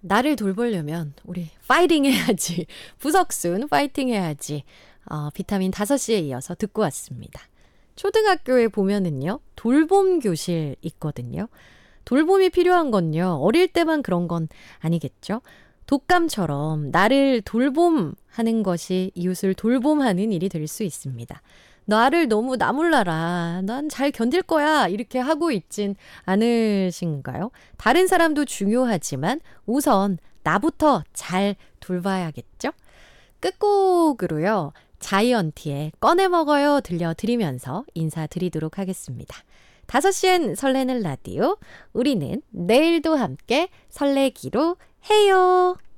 나를 돌보려면 우리 파이팅 해야지. 부석순 파이팅 해야지. 비타민 5시에 이어서 듣고 왔습니다. 초등학교에 보면은요, 돌봄 교실 있거든요. 돌봄이 필요한 건요, 어릴 때만 그런 건 아니겠죠? 독감처럼 나를 돌봄하는 것이 이웃을 돌봄하는 일이 될 수 있습니다. 나를 너무 나몰라라. 난 잘 견딜 거야. 이렇게 하고 있진 않으신가요? 다른 사람도 중요하지만 우선 나부터 잘 돌봐야겠죠? 끝곡으로요. 자이언티의 꺼내 먹어요 들려드리면서 인사드리도록 하겠습니다. 5시엔 설레는 라디오. 우리는 내일도 함께 설레기로 해요.